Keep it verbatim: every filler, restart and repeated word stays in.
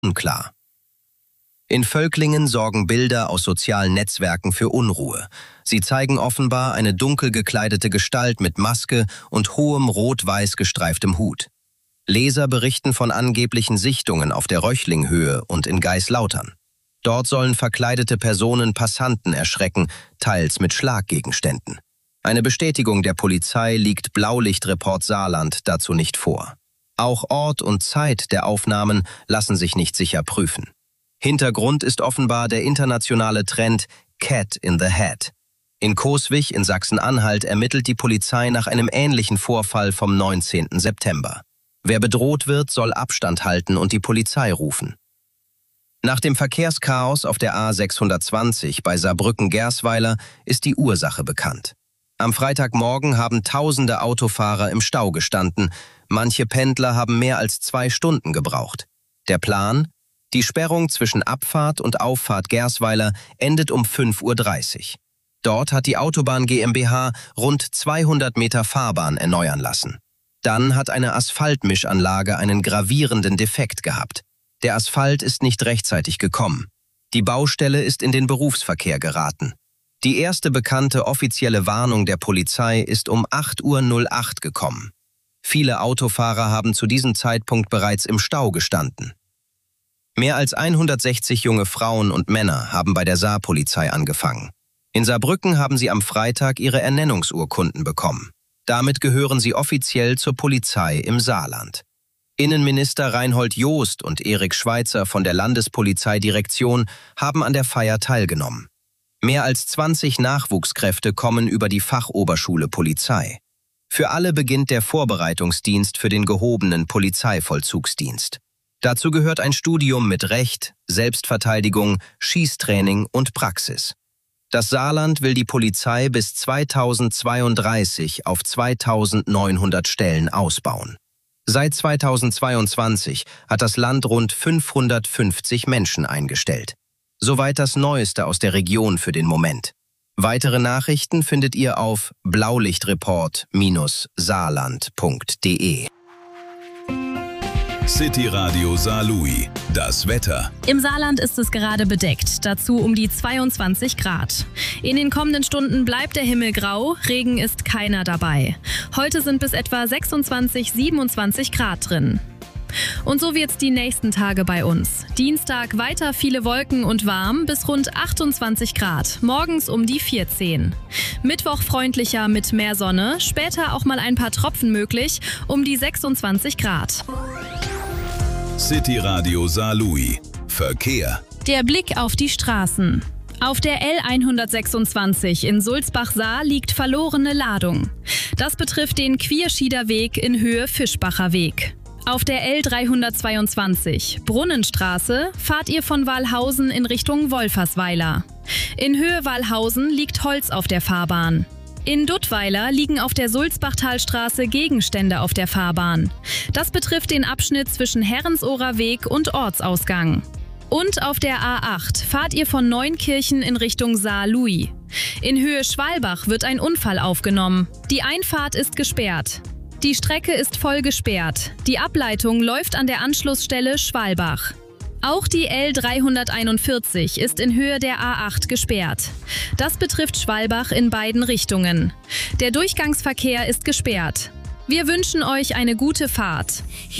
unklar. In Völklingen sorgen Bilder aus sozialen Netzwerken für Unruhe. Sie zeigen offenbar eine dunkel gekleidete Gestalt mit Maske und hohem rot-weiß gestreiftem Hut. Leser berichten von angeblichen Sichtungen auf der Röchlinghöhe und in Geislautern. Dort sollen verkleidete Personen Passanten erschrecken, teils mit Schlaggegenständen. Eine Bestätigung der Polizei liegt Blaulichtreport Saarland dazu nicht vor. Auch Ort und Zeit der Aufnahmen lassen sich nicht sicher prüfen. Hintergrund ist offenbar der internationale Trend Cat in the Hat. In Coswig in Sachsen-Anhalt ermittelt die Polizei nach einem ähnlichen Vorfall vom neunzehnten September. Wer bedroht wird, soll Abstand halten und die Polizei rufen. Nach dem Verkehrschaos auf der A sechshundertzwanzig bei Saarbrücken-Gersweiler ist die Ursache bekannt. Am Freitagmorgen haben tausende Autofahrer im Stau gestanden, manche Pendler haben mehr als zwei Stunden gebraucht. Der Plan? Die Sperrung zwischen Abfahrt und Auffahrt Gersweiler endet um fünf Uhr dreißig. Dort hat die Autobahn GmbH rund zweihundert Meter Fahrbahn erneuern lassen. Dann hat eine Asphaltmischanlage einen gravierenden Defekt gehabt. Der Asphalt ist nicht rechtzeitig gekommen. Die Baustelle ist in den Berufsverkehr geraten. Die erste bekannte offizielle Warnung der Polizei ist um acht Uhr acht gekommen. Viele Autofahrer haben zu diesem Zeitpunkt bereits im Stau gestanden. Mehr als hundertsechzig junge Frauen und Männer haben bei der Saarpolizei angefangen. In Saarbrücken haben sie am Freitag ihre Ernennungsurkunden bekommen. Damit gehören sie offiziell zur Polizei im Saarland. Innenminister Reinhold Jost und Erik Schweitzer von der Landespolizeidirektion haben an der Feier teilgenommen. Mehr als zwanzig Nachwuchskräfte kommen über die Fachoberschule Polizei. Für alle beginnt der Vorbereitungsdienst für den gehobenen Polizeivollzugsdienst. Dazu gehört ein Studium mit Recht, Selbstverteidigung, Schießtraining und Praxis. Das Saarland will die Polizei bis zweitausendzweiunddreißig auf zweitausendneunhundert Stellen ausbauen. Seit zweitausendzweiundzwanzig hat das Land rund fünfhundertfünfzig Menschen eingestellt. Soweit das Neueste aus der Region für den Moment. Weitere Nachrichten findet ihr auf blaulichtreport Saarland punkt de. City Radio Saarlouis. Das Wetter. Im Saarland ist es gerade bedeckt, dazu um die zweiundzwanzig Grad. In den kommenden Stunden bleibt der Himmel grau, Regen ist keiner dabei. Heute sind bis etwa sechsundzwanzig, siebenundzwanzig Grad drin. Und so wird's die nächsten Tage bei uns. Dienstag weiter viele Wolken und warm bis rund achtundzwanzig Grad, morgens um die vierzehn. Mittwoch freundlicher mit mehr Sonne, später auch mal ein paar Tropfen möglich, um die sechsundzwanzig Grad. City Radio Saarlouis. Verkehr. Der Blick auf die Straßen. Auf der L hundertsechsundzwanzig in Sulzbach-Saar liegt verlorene Ladung. Das betrifft den Quierschieder Weg in Höhe Fischbacher Weg. Auf der L dreihundertzweiundzwanzig Brunnenstraße fahrt ihr von Walhausen in Richtung Wolfersweiler. In Höhe Walhausen liegt Holz auf der Fahrbahn. In Duttweiler liegen auf der Sulzbachtalstraße Gegenstände auf der Fahrbahn. Das betrifft den Abschnitt zwischen Herrensohrer Weg und Ortsausgang. Und auf der A acht fahrt ihr von Neunkirchen in Richtung Saarlouis. In Höhe Schwalbach wird ein Unfall aufgenommen. Die Einfahrt ist gesperrt. Die Strecke ist voll gesperrt. Die Ableitung läuft an der Anschlussstelle Schwalbach. Auch die L dreihunderteinundvierzig ist in Höhe der A acht gesperrt. Das betrifft Schwalbach in beiden Richtungen. Der Durchgangsverkehr ist gesperrt. Wir wünschen euch eine gute Fahrt.